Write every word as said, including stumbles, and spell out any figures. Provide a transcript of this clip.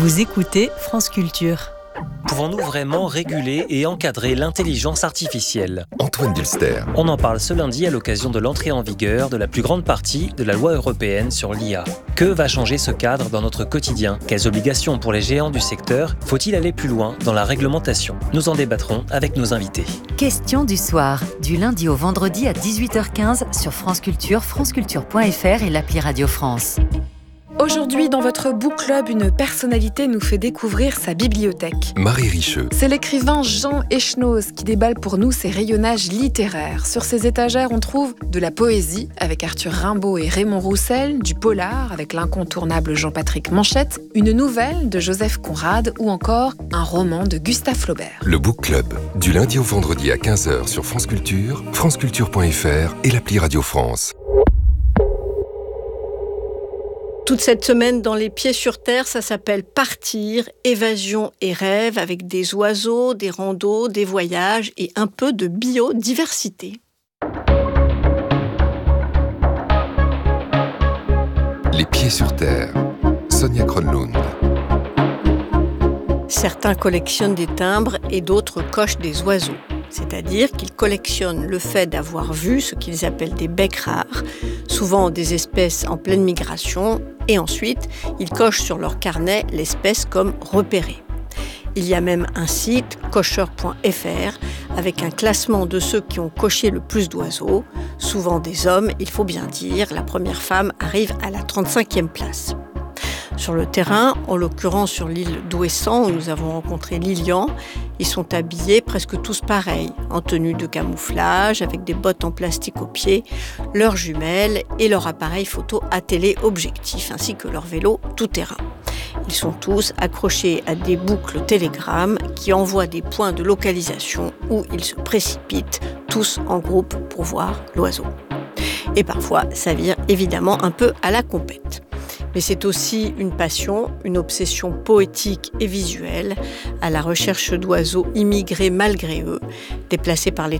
Vous écoutez France Culture. Pouvons-nous vraiment réguler et encadrer l'intelligence artificielle ? Antoine Dulster. On en parle ce lundi à l'occasion de l'entrée en vigueur de la plus grande partie de la loi européenne sur l'I A. Que va changer ce cadre dans notre quotidien ? Quelles obligations pour les géants du secteur ? Faut-il aller plus loin dans la réglementation ? Nous en débattrons avec nos invités. Question du soir, du lundi au vendredi à dix-huit heures quinze sur France Culture, franceculture point f r et l'appli Radio France. Aujourd'hui, dans votre book club, une personnalité nous fait découvrir sa bibliothèque. Marie Richeux. C'est l'écrivain Jean Echenoz qui déballe pour nous ses rayonnages littéraires. Sur ses étagères, on trouve de la poésie avec Arthur Rimbaud et Raymond Roussel, du polar avec l'incontournable Jean-Patrick Manchette, une nouvelle de Joseph Conrad ou encore un roman de Gustave Flaubert. Le book club, du lundi au vendredi à quinze heures sur France Culture, franceculture point f r et l'appli Radio France. Toute cette semaine dans Les Pieds sur Terre, ça s'appelle Partir, évasion et rêve avec des oiseaux, des randos, des voyages et un peu de biodiversité. Les Pieds sur Terre, Sonia Kronlund. Certains collectionnent des timbres et d'autres cochent des oiseaux. C'est-à-dire qu'ils collectionnent le fait d'avoir vu ce qu'ils appellent des becs rares, souvent des espèces en pleine migration, et ensuite, ils cochent sur leur carnet l'espèce comme repérée. Il y a même un site, cocheur point f r, avec un classement de ceux qui ont coché le plus d'oiseaux, souvent des hommes, il faut bien dire, la première femme arrive à la trente-cinquième place. Sur le terrain, en l'occurrence sur l'île d'Ouessant, où nous avons rencontré Lilian, ils sont habillés presque tous pareils, en tenue de camouflage, avec des bottes en plastique aux pieds, leurs jumelles et leur appareil photo à téléobjectif, ainsi que leur vélo tout-terrain. Ils sont tous accrochés à des boucles Telegram qui envoient des points de localisation où ils se précipitent, tous en groupe, pour voir l'oiseau. Et parfois, ça vire évidemment un peu à la compète. Mais c'est aussi une passion, une obsession poétique et visuelle, à la recherche d'oiseaux immigrés malgré eux, déplacés par les